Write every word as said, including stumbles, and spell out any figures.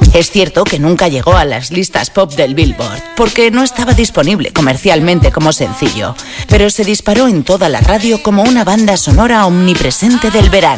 Es cierto que nunca llegó a las listas pop del Billboard, porque no estaba disponible comercialmente como sencillo, pero se disparó en toda la radio como una banda sonora omnipresente del verano.